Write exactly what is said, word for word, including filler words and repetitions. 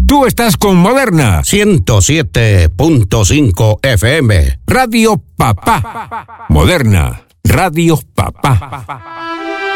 Tú estás con Moderna ciento siete punto cinco F M. Radio Papá. Moderna Radio Papá.